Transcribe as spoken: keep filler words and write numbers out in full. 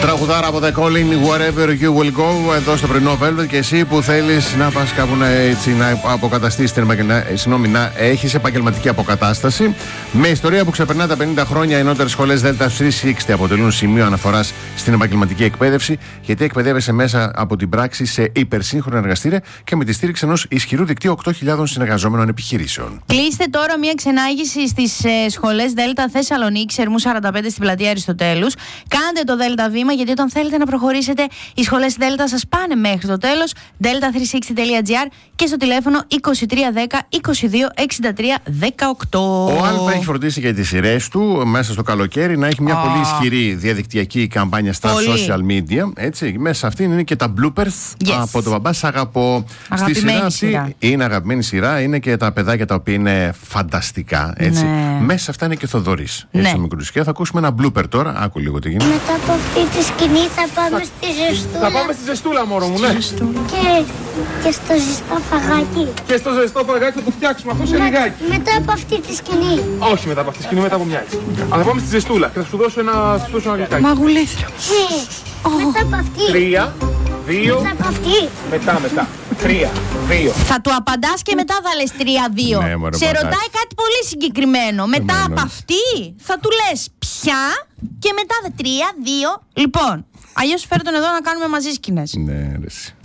Τραγουδάρα από The Calling, Wherever You Will Go, εδώ στο πρωινό Velvet. Και εσύ που θέλεις να πας κάπου να, έτσι, να αποκαταστήσεις την επαγγελματική, να έχεις επαγγελματική αποκατάσταση. Με ιστορία που ξεπερνά τα πενήντα χρόνια, οι ενώτερες σχολές Delta τριακόσια εξήντα αποτελούν σημείο αναφοράς στην επαγγελματική εκπαίδευση, γιατί εκπαιδεύεσαι μέσα από την πράξη σε υπερσύγχρονα εργαστήρια και με τη στήριξη ενός ισχυρού δικτύου οκτώ χιλιάδων συνεργαζόμενων επιχειρήσεων. Κλείστε τώρα μια ξενάγηση στις ε, σχολές Delta Θεσσαλονίκη, Ερμού σαράντα πέντε στην πλατεία Αριστοτέλους. Κάντε το Delta βήμα, γιατί όταν θέλετε να προχωρήσετε, οι σχολές Delta σας πάνε μέχρι το τέλος. delta τριακόσια εξήντα τελεία gr και στο τηλέφωνο είκοσι τρία δέκα είκοσι δύο εξήντα τρία δεκαοκτώ. Ο Αλφα έχει φροντίσει για τις σειρές του μέσα στο καλοκαίρι να έχει μια oh. πολύ ισχυρή διαδικτυακή καμπάνια στα πολύ. social media. Έτσι. Μέσα σε αυτήν είναι και τα bloopers yes. από το μπαμπά. Σ' αγαπώ. Στη σειρά αυτή είναι αγαπημένη σειρά, είναι και τα παιδάκια τα οποία είναι φανταστικά. Έτσι. Ναι. Μέσα σε αυτά είναι και ο Θοδωρής. Έτσι, ναι. μικρούς. Και θα ακούσουμε ένα blooper τώρα. Άκου λίγο τι γίνεται. Μετά από αυτή τη σκηνή θα πάμε θα... στη ζεστούλα. Θα πάμε στη ζεστούλα, μωρό μου, ναι. Και, και στο ζεστό φαγάκι. Και στο ζεστό φαγάκι θα το φτιάξουμε αυτό σε λιγάκι. Μετά από αυτή τη σκηνή. Όχι μετά από αυτή τη σκηνή, μετά από μια έτσι. Αλλά θα πάμε στη ζεστούλα και θα σου δώσω ένα, σου δώσω ένα λιγάκι. Μαγουλήθρο. Μετά από αυτή. Τρία, δύο. Μετά από αυτή. Μετά, μετά. Τρία, δύο. Θα του απαντάς και μετά θα λες τρία, δύο. Ναι, μωρέ, σε ρωτάει κάτι πολύ συγκεκριμένο. Μετά ναι, από ναι. αυτή θα του λες ποια και μετά δε τρία, δύο. Λοιπόν, αλλιώς φέρ' τον εδώ να κάνουμε μαζί σκηνές. Ναι, ρε.